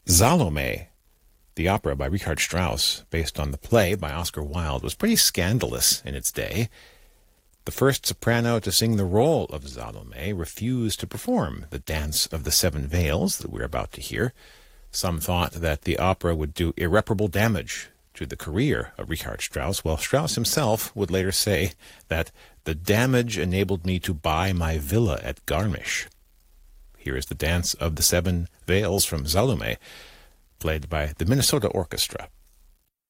Salome, the opera by Richard Strauss, based on the play by Oscar Wilde, was pretty scandalous in its day. The first soprano to sing the role of Salome refused to perform the Dance of the Seven Veils that we're about to hear. Some thought that the opera would do irreparable damage to the career of Richard Strauss, while Strauss himself would later say that the damage enabled me to buy my villa at Garmisch. Here is the Dance of the Seven Veils from Salome, played by the Minnesota Orchestra.